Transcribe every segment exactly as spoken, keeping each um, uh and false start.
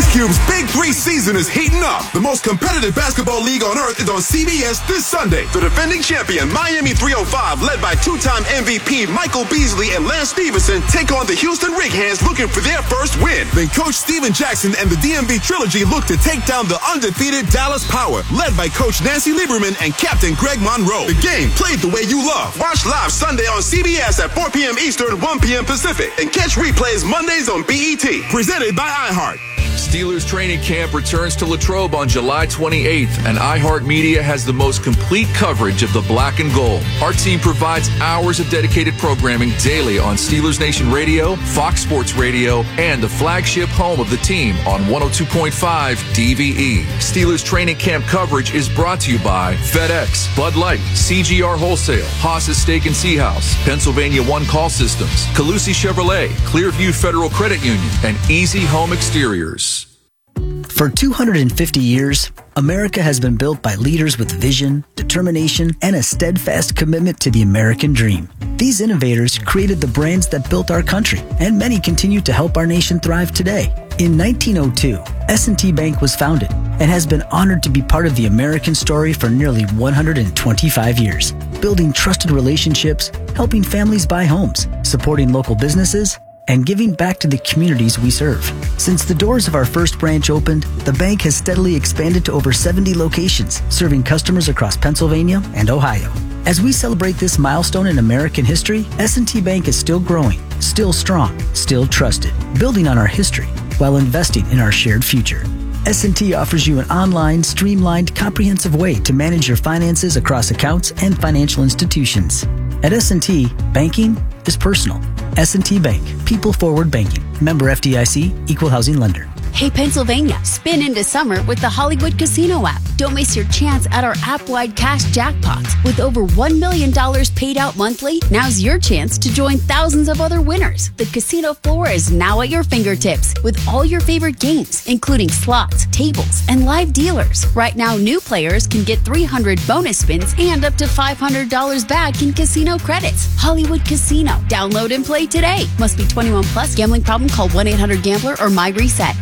Cube's Big Three season is heating up. The most competitive basketball league on earth is on C B S this Sunday. The defending champion, Miami three oh five, led by two-time M V P Michael Beasley and Lance Stevenson, take on the Houston Rig-Hands looking for their first win. Then Coach Steven Jackson and the D M V Trilogy look to take down the undefeated Dallas Power, led by Coach Nancy Lieberman and Captain Greg Monroe. The game played the way you love. Watch live Sunday on C B S at four p.m. Eastern, one p.m. Pacific, and catch replays Mondays on B E T. Presented by iHeart. Steelers training camp returns to Latrobe on July twenty-eighth, and iHeartMedia has the most complete coverage of the black and gold. Our team provides hours of dedicated programming daily on Steelers Nation Radio, Fox Sports Radio, and the flagship home of the team on one oh two point five D V E. Steelers training camp coverage is brought to you by FedEx, Bud Light, C G R Wholesale, Haas's Steak and Sea House, Pennsylvania One Call Systems, Calusi Chevrolet, Clearview Federal Credit Union, and Easy Home Exteriors. For two hundred fifty years, America has been built by leaders with vision, determination, and a steadfast commitment to the American dream. These innovators created the brands that built our country, and many continue to help our nation thrive today. In nineteen oh two, S and T Bank was founded and has been honored to be part of the American story for nearly one hundred twenty-five years, building trusted relationships, helping families buy homes, supporting local businesses, and giving back to the communities we serve. Since the doors of our first branch opened, the bank has steadily expanded to over seventy locations, serving customers across Pennsylvania and Ohio. As we celebrate this milestone in American history, S and T Bank is still growing, still strong, still trusted, building on our history while investing in our shared future. S and T offers you an online, streamlined, comprehensive way to manage your finances across accounts and financial institutions. At S and T, banking is personal. S and T Bank, people forward banking. Member F D I C, equal housing lender. Hey Pennsylvania, spin into summer with the Hollywood Casino app. Don't miss your chance at our app-wide cash jackpots. With over one million dollars paid out monthly, now's your chance to join thousands of other winners. The casino floor is now at your fingertips with all your favorite games, including slots, tables, and live dealers. Right now, new players can get three hundred bonus spins and up to five hundred dollars back in casino credits. Hollywood Casino. Download and play today. Must be twenty-one plus. Gambling problem? Call one eight hundred gambler or My Reset.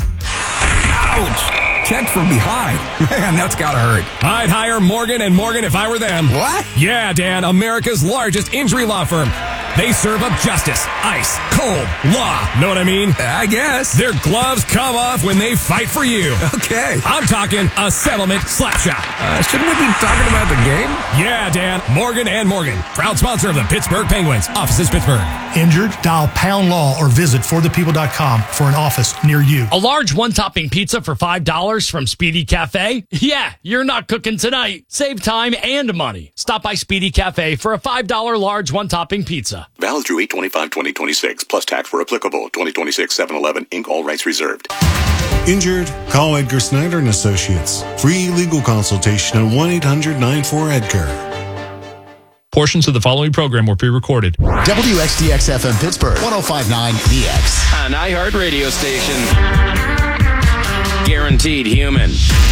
Ouch! Checked from behind. Man, that's gotta hurt. I'd hire Morgan and Morgan if I were them. What? Yeah, Dan, America's largest injury law firm. They serve up justice, ice, cold, law. Know what I mean? I guess. Their gloves come off when they fight for you. Okay. I'm talking a settlement slap shot. Uh, shouldn't we be talking about the game? Yeah, Dan. Morgan and Morgan. Proud sponsor of the Pittsburgh Penguins. Offices, Pittsburgh. Injured? Dial Pound Law or visit for the people dot com for an office near you. A large one-topping pizza for five dollars from Speedy Cafe? Yeah, you're not cooking tonight. Save time and money. Stop by Speedy Cafe for a five dollars large one-topping pizza. Valid through eight twenty-five twenty twenty-six, plus tax where applicable. twenty twenty-six seven eleven, Incorporated. All rights reserved. Injured? Call Edgar Snyder and Associates. Free legal consultation at one eight hundred nine four EDGAR. Portions of the following program were pre-recorded. W X D X F M Pittsburgh, one oh five point nine The X. An iHeart radio station. Guaranteed human.